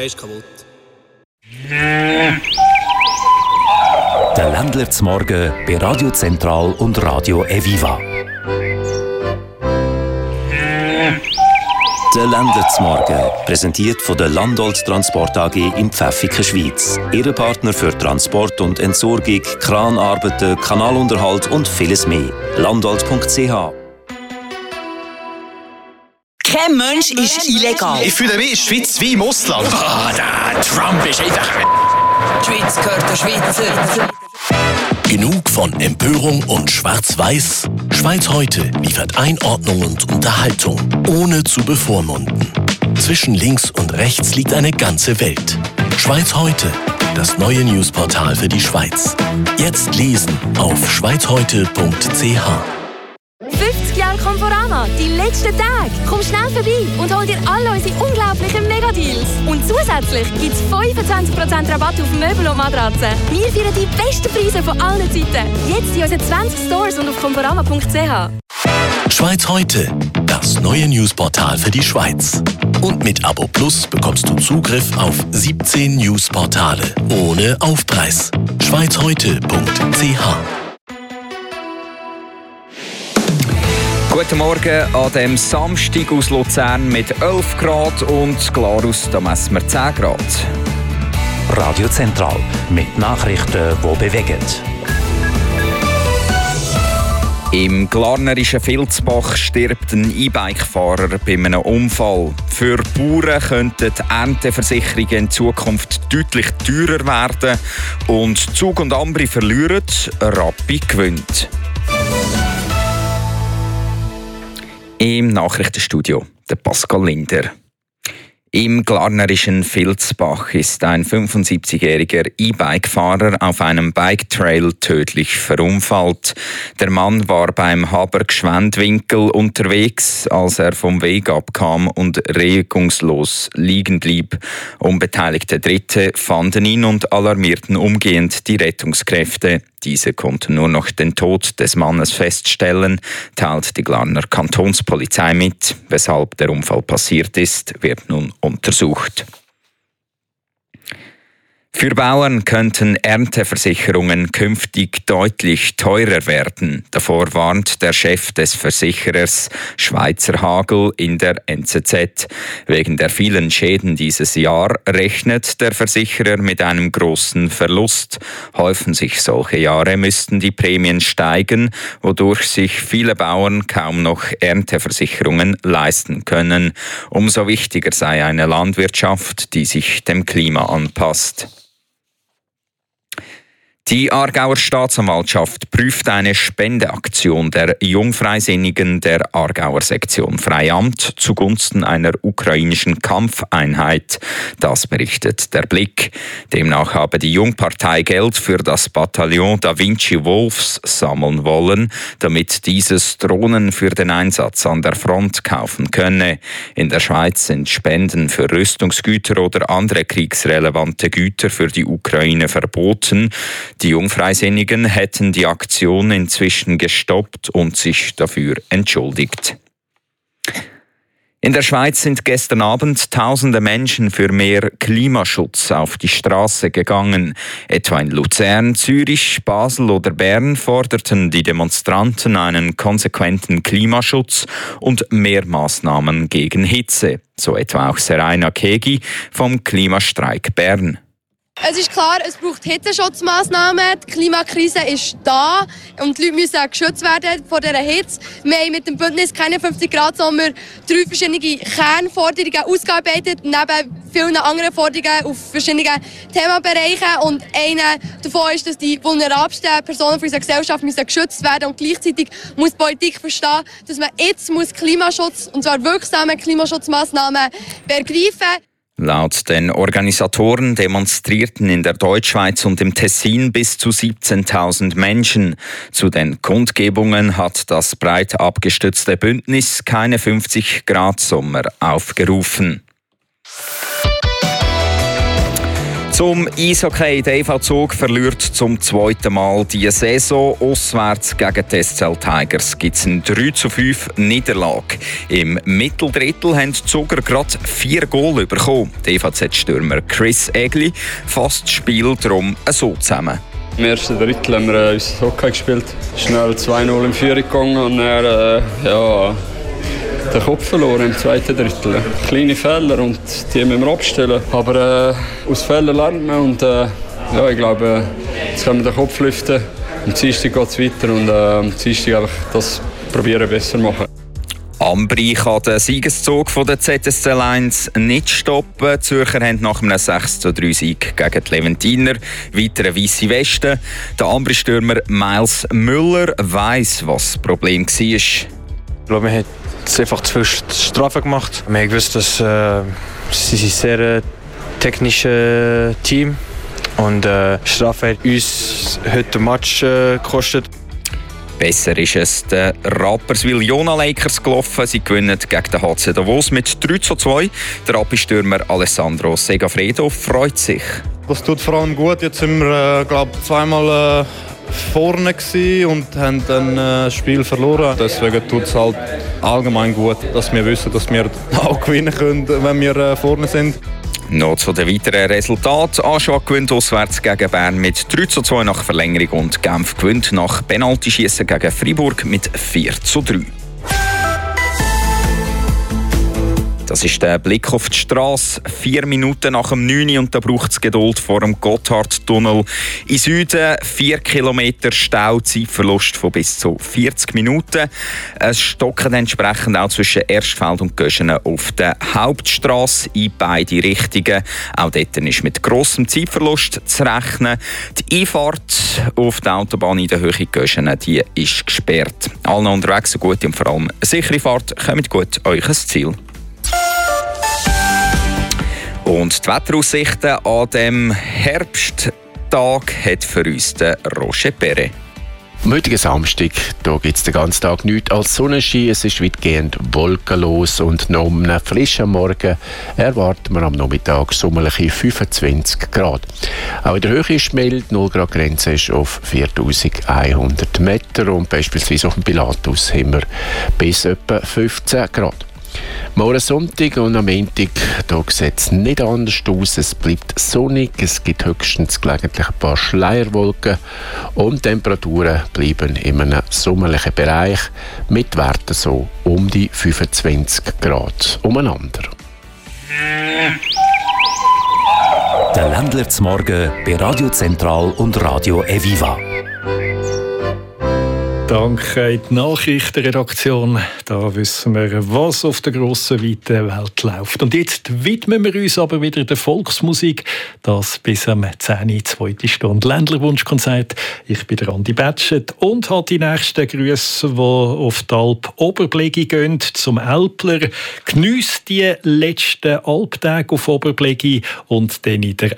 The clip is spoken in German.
ist kaputt. Der Ländler zum Morgen bei Radio Zentral und Radio Eviva. Der Ländler zum Morgen, präsentiert von der Landolt Transport AG in Pfäffiken, Schweiz. Ihre Partner für Transport und Entsorgung, Kranarbeiten, Kanalunterhalt und vieles mehr. Landolt.ch. Kein Mensch ist illegal. Ich fühle mich in der Schweiz wie im Ausland. Der Trump ist einfach... Die Schweiz gehört der Schweizer. Genug von Empörung und Schwarz-Weiß? Schweiz heute liefert Einordnung und Unterhaltung, ohne zu bevormunden. Zwischen links und rechts liegt eine ganze Welt. Schweiz heute, das neue Newsportal für die Schweiz. Jetzt lesen auf schweizheute.ch. 50 Jahre Conforama, die letzten Tage. Komm schnell vorbei und hol dir alle unsere unglaublichen Megadeals. Und zusätzlich gibt es 25% Rabatt auf Möbel und Matratzen. Wir feiern die besten Preise von allen Zeiten. Jetzt in unseren 20 Stores und auf conforama.ch. Schweiz heute, das neue Newsportal für die Schweiz. Und mit Abo Plus bekommst du Zugriff auf 17 Newsportale ohne Aufpreis. schweizheute.ch. Guten Morgen an dem Samstag aus Luzern mit 11 Grad und Glarus, da messen wir 10 Grad. Radio Zentral mit Nachrichten, die bewegen. Im glarnerischen Vilsbach stirbt ein E-Bike-Fahrer bei einem Unfall. Für Bauern könnten die Ernteversicherungen in Zukunft deutlich teurer werden und Zug und Ambri verlieren, Rappi gewinnt. Im Nachrichtenstudio der Pascal Linder. Im glarnerischen Vilsbach ist ein 75-jähriger E-Bike-Fahrer auf einem Bike-Trail tödlich verunfallt. Der Mann war beim Haber-Gschwend-Winkel unterwegs, als er vom Weg abkam und regungslos liegen blieb. Unbeteiligte Dritte fanden ihn und alarmierten umgehend die Rettungskräfte. Diese konnten nur noch den Tod des Mannes feststellen, teilt die Glarner Kantonspolizei mit. Weshalb der Unfall passiert ist, wird nun untersucht. Für Bauern könnten Ernteversicherungen künftig deutlich teurer werden. Davor warnt der Chef des Versicherers Schweizer Hagel in der NZZ. Wegen der vielen Schäden dieses Jahr rechnet der Versicherer mit einem großen Verlust. Häufen sich solche Jahre, müssten die Prämien steigen, wodurch sich viele Bauern kaum noch Ernteversicherungen leisten können. Umso wichtiger sei eine Landwirtschaft, die sich dem Klima anpasst. Die Aargauer Staatsanwaltschaft prüft eine Spendeaktion der Jungfreisinnigen der Aargauer Sektion Freiamt zugunsten einer ukrainischen Kampfeinheit. Das berichtet der Blick. Demnach habe die Jungpartei Geld für das Bataillon Da Vinci Wolves sammeln wollen, damit dieses Drohnen für den Einsatz an der Front kaufen könne. In der Schweiz sind Spenden für Rüstungsgüter oder andere kriegsrelevante Güter für die Ukraine verboten. Die Jungfreisinnigen hätten die Aktion inzwischen gestoppt und sich dafür entschuldigt. In der Schweiz sind gestern Abend tausende Menschen für mehr Klimaschutz auf die Straße gegangen. Etwa in Luzern, Zürich, Basel oder Bern forderten die Demonstranten einen konsequenten Klimaschutz und mehr Maßnahmen gegen Hitze. So etwa auch Seraina Kegi vom Klimastreik Bern. Es ist klar, es braucht Hitzeschutzmaßnahmen. Die Klimakrise ist da und die Leute müssen auch geschützt werden vor dieser Hitze. Wir haben mit dem Bündnis «Keine 50 Grad Sommer» 3 verschiedene Kernforderungen ausgearbeitet, neben vielen anderen Forderungen auf verschiedenen Themenbereichen. Und eine davon ist, dass die vulnerabelsten Personen unserer Gesellschaft müssen geschützt werden. Und gleichzeitig muss die Politik verstehen, dass man jetzt Klimaschutz, und zwar wirksame Klimaschutzmaßnahmen, ergreifen muss. Laut den Organisatoren demonstrierten in der Deutschschweiz und im Tessin bis zu 17.000 Menschen. Zu den Kundgebungen hat das breit abgestützte Bündnis «Keine 50 Grad Sommer» aufgerufen. Zum Eishockey. Der EV Zug verliert zum zweiten Mal diese Saison. Auswärts gegen die SCL Tigers gibt es eine 3:5 Niederlage. Im Mitteldrittel haben die Zuger gerade 4 Goal bekommen. Der EVZ-Stürmer Chris Egli fasst das Spiel darum so zusammen. Im ersten Drittel haben wir unser Hockey gespielt. Schnell 2-0 in Führung gegangen und dann den Kopf verloren im zweiten Drittel. Kleine Fehler und die müssen wir abstellen. Aber aus Fehlern lernt man und ich glaube, jetzt können wir den Kopf lüften. Am Dienstag geht es weiter und am Dienstag einfach das probieren besser machen. Ambri kann den Siegeszug von der ZSC Lions nicht stoppen. Die Zürcher haben nach einem 6:3-Sieg gegen die Leventiner weiter eine weisse Weste. Der Ambri-Stürmer Miles Müller weiss, was das Problem war. Ich glaube, wir haben einfach zu viel Strafen gemacht. Wir haben gewusst, dass sie ein sehr technisches Team und Strafe hat uns heute den Match gekostet. Besser ist es den Rapperswil Jona Lakers gelaufen. Sie gewinnen gegen den HC Davos mit 3:2. Der Rappi-Stürmer Alessandro Segafredo freut sich. Das tut vor allem gut. Jetzt sind wir zweimal vorne und haben dann das Spiel verloren. Deswegen tut es halt allgemein gut, dass wir wissen, dass wir auch gewinnen können, wenn wir vorne sind. Noch zu den weiteren Resultaten. Aschua gewinnt auswärts gegen Bern mit 3:2 nach Verlängerung und Genf gewinnt nach Penaltyschiessen gegen Freiburg mit 4:3. Das ist der Blick auf die Straße. 4 Minuten nach dem 9 und da braucht es Geduld vor dem Gotthardtunnel. Im Süden 4 Kilometer Stau, Zeitverlust von bis zu 40 Minuten. Es stocken entsprechend auch zwischen Erstfeld und Göschenen auf der Hauptstrasse in beide Richtungen. Auch dort ist mit grossem Zeitverlust zu rechnen. Die Einfahrt auf die Autobahn in der Höhe Göschenen, die ist gesperrt. Allen unterwegs eine gute und vor allem eine sichere Fahrt. Kommt gut euch ans Ziel. Und die Wetteraussichten an diesem Herbsttag hat für uns der Roger Perret. Am heutigen Samstag gibt es den ganzen Tag nichts als Sonnenschein. Es ist weitgehend wolkenlos und noch um einen frischen Morgen erwarten wir am Nachmittag sommerliche 25 Grad. Auch in der Höhe ist mild, 0 Grad Grenze ist auf 4100 Meter und beispielsweise auf dem Pilatus haben wir bis etwa 15 Grad. Morgen Sonntag und am Montag sieht es nicht anders aus. Es bleibt sonnig, es gibt höchstens gelegentlich ein paar Schleierwolken und Temperaturen bleiben in einem sommerlichen Bereich mit Werten so um die 25 Grad umeinander. Der Ländler zum Morgen bei Radio Zentral und Radio Eviva. Danke die Nachrichtenredaktion. Da wissen wir, was auf der grossen, weiten Welt läuft. Und jetzt widmen wir uns aber wieder der Volksmusik. Das bis am 10. zweite Stunde Ländlerwunschkonzert. Ich bin der Andi Betschet und habe die nächsten Grüße, die auf die Alp Oberblegi gehen, zum Älpler. Geniesst die letzten Alptage auf Oberblegi und dann in der